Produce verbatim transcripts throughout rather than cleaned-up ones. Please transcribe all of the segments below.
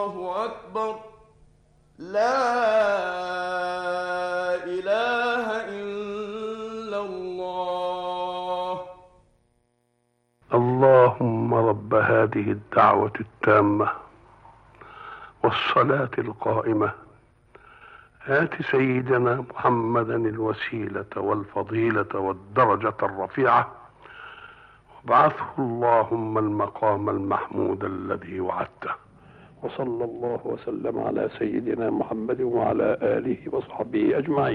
الله أكبر. لا إله إلا الله. اللهم رب هذه الدعوة التامة والصلاة القائمة، آت سيدنا محمدا الوسيلة والفضيلة والدرجة الرفيعة، وابعثه اللهم المقام المحمود الذي وعدته. وصلى الله وسلم على سيدنا محمد وعلى آله وصحبه أجمعين.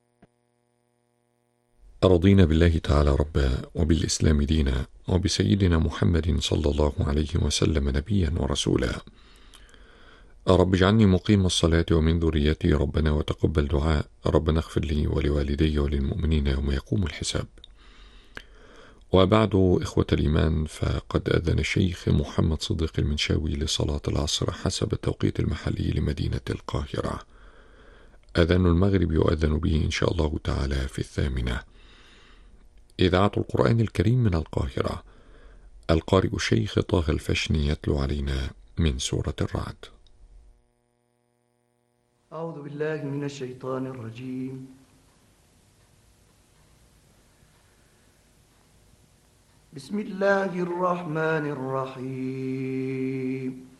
رضينا بالله تعالى ربا، وبالإسلام دينا، وبسيدنا محمد صلى الله عليه وسلم نبيا ورسولا. رب اجعلني مقيم الصلاة ومن ذريتي ربنا وتقبل دعاء. ربنا اغفر لي ولوالدي وللمؤمنين يوم يقوم الحساب. وبعد، إخوة الإيمان، فقد أذن الشيخ محمد صديق المنشاوي لصلاة العصر حسب التوقيت المحلي لمدينة القاهرة. أذان المغرب يؤذن به إن شاء الله تعالى في الثامنة. إذاعة القرآن الكريم من القاهرة. القارئ الشيخ طه الفشني يتلو علينا من سورة الرعد. أعوذ بالله من الشيطان الرجيم. بسم الله الرحمن الرحيم.